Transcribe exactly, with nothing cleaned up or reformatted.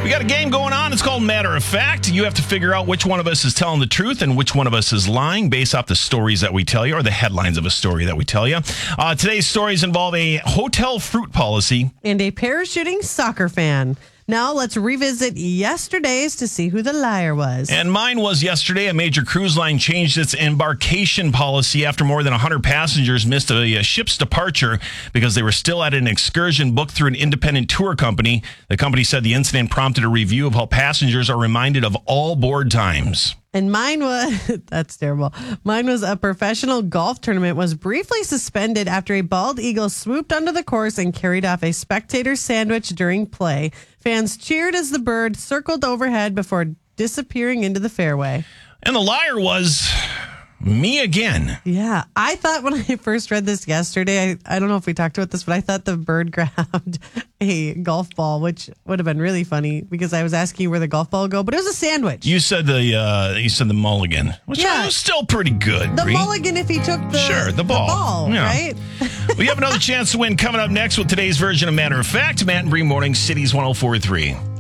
We got a game going on. It's called Matter of Fact. You have to figure out which one of us is telling the truth and which one of us is lying based off the stories that we tell you or the headlines of a story that we tell you. Uh, today's stories involve a hotel fruit policy and a parachuting soccer fan. Now let's revisit yesterday's to see who the liar was. And mine was yesterday. A major cruise line changed its embarkation policy after more than one hundred passengers missed a, a ship's departure because they were still at an excursion booked through an independent tour company. The company said the incident prompted a review of how passengers are reminded of all board times. And mine was, that's terrible. Mine was a professional golf tournament was briefly suspended after a bald eagle swooped onto the course and carried off a spectator sandwich during play. Fans cheered as the bird circled overhead before disappearing into the fairway. And the liar was me again. Yeah. I thought when I first read this yesterday, I, I don't know if we talked about this, but I thought the bird grabbed a golf ball, which would have been really funny because I was asking where the golf ball would go, but it was a sandwich. You said the uh, you said the mulligan, which yeah. was still pretty good. The Bree. mulligan if he took the, sure, the ball, the ball yeah. right? We have another chance to win coming up next with today's version of Matter of Fact. Matt and Bree Morning, Cities one oh four point three.